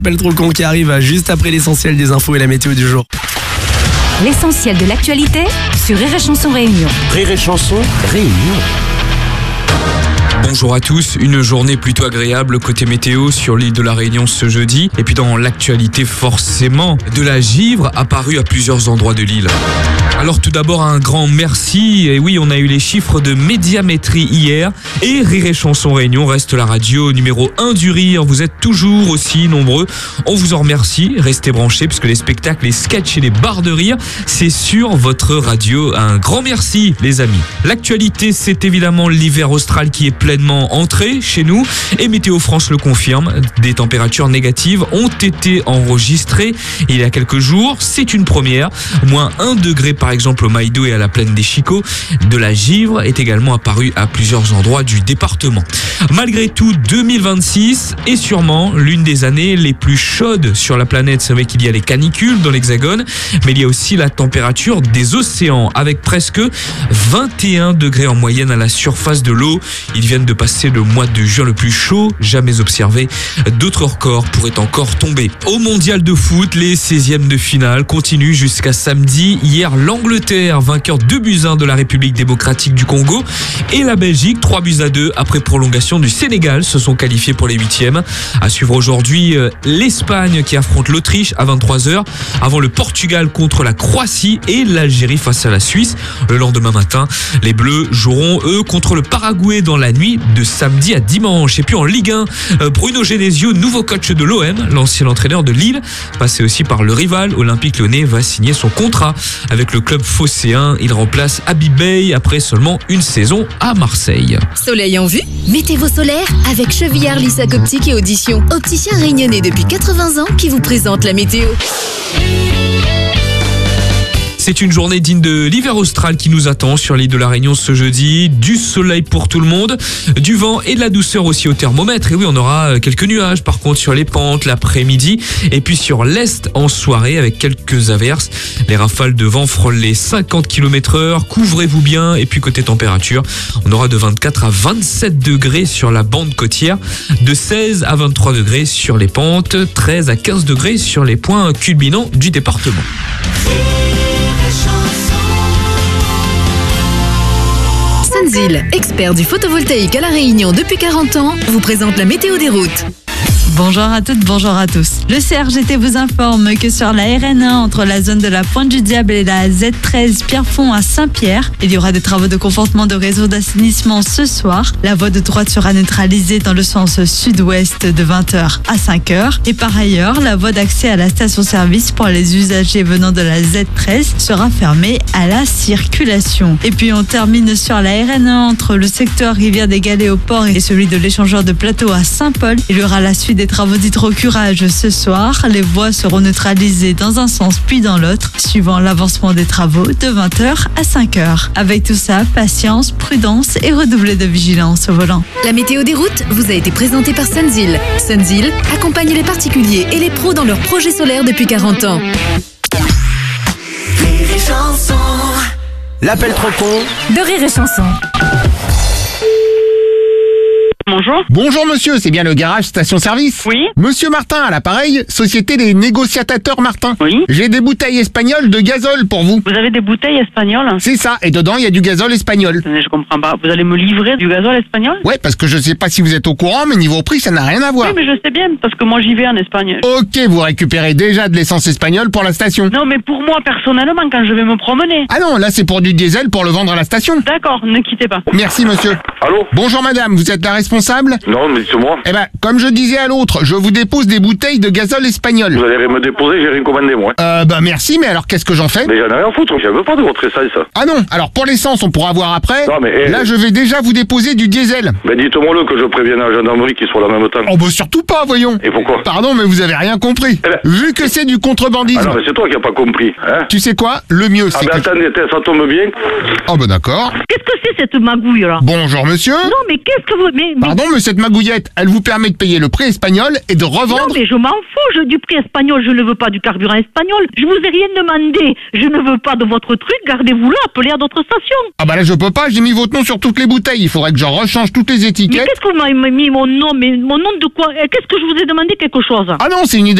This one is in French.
Appel trop con qui arrive juste après l'essentiel des infos et la météo du jour. L'essentiel de l'actualité sur Rire et Chanson Réunion. Rire et Chanson Réunion. Bonjour à tous, une journée plutôt agréable côté météo sur l'île de la Réunion ce jeudi. Et puis dans l'actualité forcément, de la givre apparue à plusieurs endroits de l'île. Alors tout d'abord un grand merci, et oui on a eu les chiffres de médiamétrie hier. Et Rire et Chanson Réunion reste la radio numéro 1 du rire, vous êtes toujours aussi nombreux. On vous en remercie, restez branchés puisque les spectacles, les sketchs et les barres de rire, c'est sur votre radio. Un grand merci les amis. L'actualité c'est évidemment l'hiver austral qui est pleinement entré chez nous et Météo France le confirme, des températures négatives ont été enregistrées il y a quelques jours, c'est une première, moins 1 degré par exemple au Maïdo et à la plaine des Chicots. De la givre est également apparue à plusieurs endroits du département. Malgré tout, 2026 est sûrement l'une des années les plus chaudes sur la planète. C'est vrai qu'il y a les canicules dans l'Hexagone, mais il y a aussi la température des océans avec presque 21 degrés en moyenne à la surface de l'eau. Ils viennent de passer le mois de juin le plus chaud jamais observé. D'autres records pourraient encore tomber. Au mondial de foot, les 16e de finale continuent jusqu'à samedi. Hier, l'Angleterre, vainqueur 2-1 de la République démocratique du Congo, et la Belgique, 3-2 après prolongation du Sénégal, se sont qualifiés pour les 8e. À suivre aujourd'hui, l'Espagne qui affronte l'Autriche à 23h, avant le Portugal contre la Croatie et l'Algérie face à la Suisse. Le lendemain matin, les Bleus joueront eux contre le Paraguay dans la nuit de samedi à dimanche. Et puis en Ligue 1, Bruno Genesio, nouveau coach de l'OM, l'ancien entraîneur de Lille, passé aussi par le rival Olympique Lyonnais, va signer son contrat avec le club phocéen. Il remplace Habib Beye après seulement une saison à Marseille. Soleil en vue? Mettez vos solaires avec Chevillard Lissac Optique et Audition. Opticien réunionnais depuis 80 ans qui vous présente la météo. C'est une journée digne de l'hiver austral qui nous attend sur l'île de la Réunion ce jeudi. Du soleil pour tout le monde, du vent et de la douceur aussi au thermomètre. Et oui, on aura quelques nuages par contre sur les pentes l'après-midi. Et puis sur l'est en soirée avec quelques averses. Les rafales de vent frôlent les 50 km/h. Couvrez-vous bien. Et puis côté température, on aura de 24 à 27 degrés sur la bande côtière, de 16 à 23 degrés sur les pentes, 13 à 15 degrés sur les points culminants du département. Sunzil, expert du photovoltaïque à La Réunion depuis 40 ans, vous présente la météo des routes. Bonjour à toutes, bonjour à tous. Le CRGT vous informe que sur la RN1 entre la zone de la Pointe du Diable et la Z13 Pierrefonds à Saint-Pierre, il y aura des travaux de confortement de réseau d'assainissement ce soir. La voie de droite sera neutralisée dans le sens sud-ouest de 20h à 5h. Et par ailleurs, la voie d'accès à la station-service pour les usagers venant de la Z13 sera fermée à la circulation. Et puis on termine sur la RN1 entre le secteur Rivière des Galets au port et celui de l'échangeur de plateau à Saint-Paul. Il y aura la suite des travaux d'hydrocurage ce soir. Les voies seront neutralisées dans un sens puis dans l'autre, suivant l'avancement des travaux de 20h à 5h. Avec tout ça, patience, prudence et redoubler de vigilance au volant. La météo des routes vous a été présentée par Sunzil. Sunzil accompagne les particuliers et les pros dans leurs projets solaires depuis 40 ans. L'appel trop con De Rire et Chanson. Bonjour. Bonjour monsieur, c'est bien le garage station-service? Oui. Monsieur Martin à l'appareil, Société des négociatateurs Martin. Oui. J'ai des bouteilles espagnoles de gazole pour vous. Vous avez des bouteilles espagnoles? C'est ça, et dedans il y a du gazole espagnol. Attendez, je comprends pas. Vous allez me livrer du gazole espagnol? Ouais, parce que je sais pas si vous êtes au courant, mais niveau prix ça n'a rien à voir. Oui, mais je sais bien, parce que moi j'y vais en Espagne. Ok, vous récupérez déjà de l'essence espagnole pour la station. Non, mais pour moi, personnellement, quand je vais me promener. Ah non, là c'est pour du diesel pour le vendre à la station. D'accord, ne quittez pas. Merci monsieur. Allô? Bonjour madame, vous êtes la responsable? Non, mais c'est moi. Eh ben, comme je disais à l'autre, je vous dépose des bouteilles de gazole espagnol. Vous allez me déposer, j'ai rien commandé, moi. Bah merci, mais alors qu'est-ce que j'en fais? Mais j'en ai rien à foutre, je veux pas de votre essence. Ah non, alors pour l'essence on pourra voir après. Non, mais, là je vais déjà vous déposer du diesel. Ben dites-moi-le que je prévienne la gendarmerie qui soit la même temps. Oh bah surtout pas, voyons. Et pourquoi? Pardon, mais vous avez rien compris. Eh ben- Vu que c'est du contrebandisme. Ah non, mais c'est toi qui as pas compris, hein? Tu sais quoi? Le mieux Ah c'est ben que... attendez, ça tombe bien. Oh bah d'accord. Qu'est-ce que c'est cette magouille là? Bonjour monsieur. Non mais qu'est-ce que vous... Mais Pardon, mais cette magouillette, elle vous permet de payer le prix espagnol et de Non, revendre... mais je m'en fous du prix espagnol. Je ne veux pas du carburant espagnol. Je vous ai rien demandé. Je ne veux pas de votre truc. Gardez-vous-le, appelez à d'autres stations. Ah bah là je peux pas, j'ai mis votre nom sur toutes les bouteilles. Il faudrait que j'en rechange toutes les Mais étiquettes. qu'est-ce que vous m'avez mis mon nom? Mais mon nom de quoi? Qu'est-ce que je vous ai demandé quelque chose? Ah non, c'est une idée.